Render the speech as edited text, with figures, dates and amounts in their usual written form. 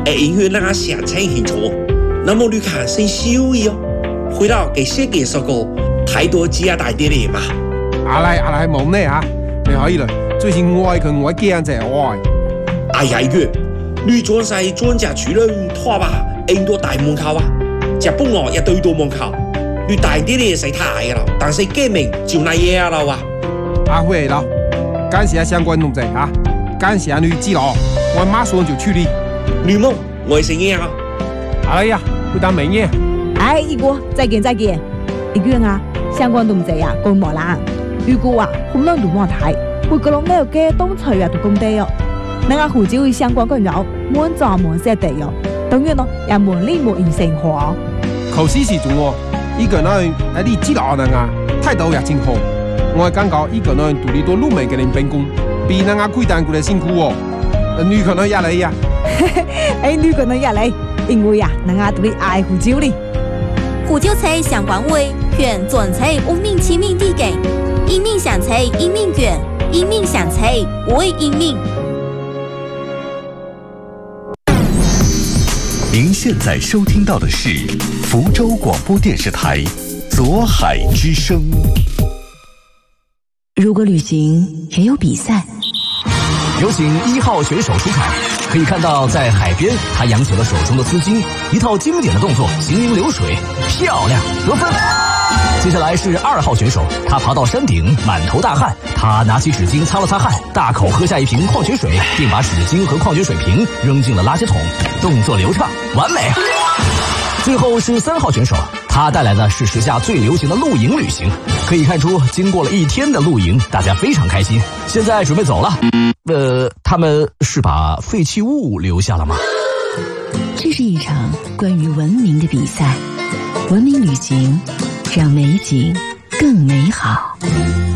影响那相亲兴趣。那么你看生修一哦，回到给先介绍个太多加大啲嚟嘛。 阿來冇呢嚇，你可以啦。最近我跟我驚者愛。 哎呀月，你裝晒專家處理拖吧，印度大門口啊，日本我也對到門口。你大啲嚟使太啦，但是革命就那嘢啦哇。 阿會啦，感謝相關同志嚇，感謝你指導，我馬上就處理。 你冇，我係嘢啊。 哎呀，會當明嘢。 哎，一哥，再見。一個啊，相關同志啊，講冇啦。如果啊，好多都冇睇，會覺得呢個嘅東菜啊都咁低哦。那個胡椒會相關個肉，滿臟滿色地哦，當然咯，也滿力滿形成活。 考試時仲喎，一個人喺你指導人啊，態度也真好。我感覺一個人獨立到路面嘅人辦公，比那個規單過嚟辛苦哦。女可能也嚟呀。 哎，女可能也嚟，因為啊，那個對愛胡椒哩。 胡椒菜相關位，選專菜無名起名地嘅，英名香菜英名卷，英名香菜為英名。 您现在收听到的是福州广播电视台左海之声。 如果旅行也有比赛， 有请1号选手出场。可以看到，在海边，他扬起了手中的丝巾，一套经典的动作，行云流水，漂亮，得分。接下来是2号选手，他爬到山顶，满头大汗，他拿起纸巾擦了擦汗，大口喝下一瓶矿泉水，并把纸巾和矿泉水瓶扔进了垃圾桶，动作流畅，完美。最后是3号选手，他带来的是时下最流行的露营旅行。可以看出，经过了1天的露营，大家非常开心。现在准备走了。他们是把废弃物留下了吗？ 这是一场关于文明的比赛，文明旅行让美景更美好。